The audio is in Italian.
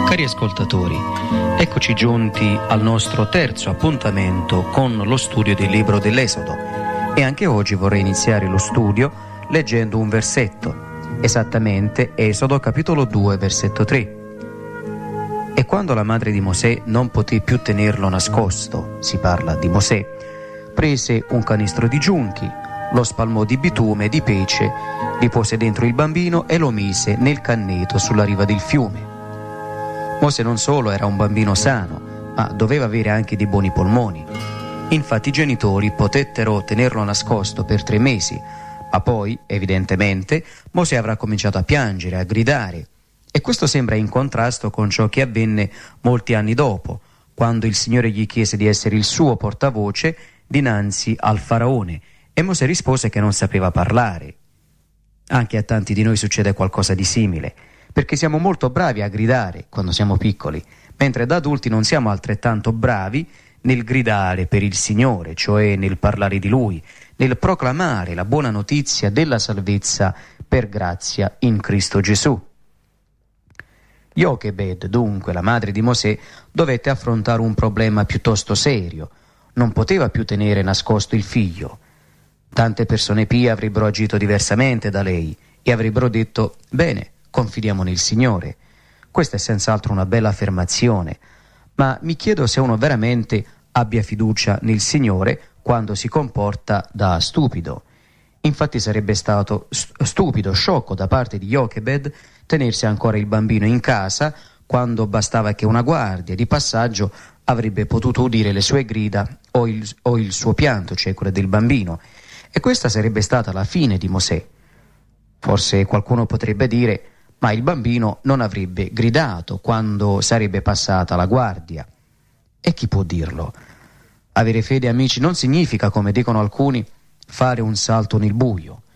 Cari ascoltatori, eccoci giunti al nostro terzo appuntamento con lo studio del libro dell'Esodo e anche oggi vorrei iniziare lo studio leggendo un versetto, esattamente Esodo capitolo 2 versetto 3. E quando la madre di Mosè non poté più tenerlo nascosto, si parla di Mosè, prese un canistro di giunchi, lo spalmò di bitume e di pece, li pose dentro il bambino e lo mise nel canneto sulla riva del fiume. Mosè non solo era un bambino sano, ma doveva avere anche dei buoni polmoni. Infatti i genitori potettero tenerlo nascosto per 3 mesi, ma poi, evidentemente, Mosè avrà cominciato a piangere, a gridare. E questo sembra in contrasto con ciò che avvenne molti anni dopo, quando il Signore gli chiese di essere il suo portavoce dinanzi al faraone, e Mosè rispose che non sapeva parlare. Anche a tanti di noi succede qualcosa di simile, perché siamo molto bravi a gridare quando siamo piccoli, mentre da adulti non siamo altrettanto bravi nel gridare per il Signore, cioè nel parlare di Lui, nel proclamare la buona notizia della salvezza per grazia in Cristo Gesù. Jochebed, dunque, la madre di Mosè, dovette affrontare un problema piuttosto serio. Non poteva più tenere nascosto il figlio. Tante persone pie avrebbero agito diversamente da lei e avrebbero detto: bene, confidiamo nel Signore. Questa è senz'altro una bella affermazione, ma mi chiedo se uno veramente abbia fiducia nel Signore quando si comporta da stupido. Infatti sarebbe stato stupido, sciocco da parte di Jochebed tenersi ancora il bambino in casa quando bastava che una guardia di passaggio avrebbe potuto udire le sue grida o il suo pianto, cioè quello del bambino. E questa sarebbe stata la fine di Mosè. Forse qualcuno potrebbe dire: ma il bambino non avrebbe gridato quando sarebbe passata la guardia. E chi può dirlo? Avere fede, amici, non significa, come dicono alcuni, fare un salto nel buio.